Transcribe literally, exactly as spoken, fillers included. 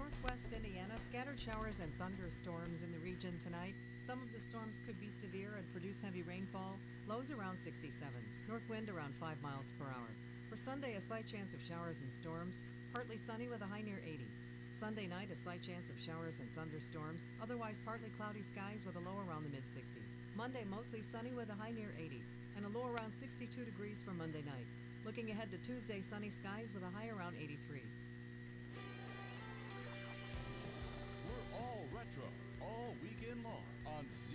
northwest Indiana, scattered showers and thunderstorms in the region tonight. Some of the storms could be severe and produce heavy rainfall. Lows around sixty-seven. North wind around five miles per hour. For Sunday, a slight chance of showers and storms. Partly sunny with a high near eighty. Sunday night, a slight chance of showers and thunderstorms. Otherwise, partly cloudy skies with a low around the mid sixties. Monday, mostly sunny with a high near eighty. And a low around sixty-two degrees for Monday night. Looking ahead to Tuesday, sunny skies with a high around eighty-three. We're all retro, all weekend long on